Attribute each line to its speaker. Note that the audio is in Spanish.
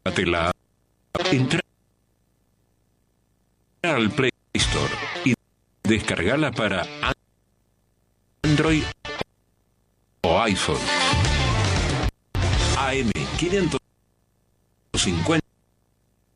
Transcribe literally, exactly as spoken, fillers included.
Speaker 1: la app, entra al Play Store y descargala para Android o iPhone. A M quinientos cincuenta